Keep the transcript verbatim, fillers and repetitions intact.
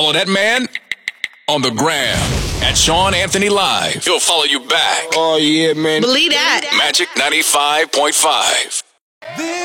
Follow that man on the gram at Sean Anthony Live. He'll follow you back. Oh, yeah, man. Believe that. Magic ninety-five point five.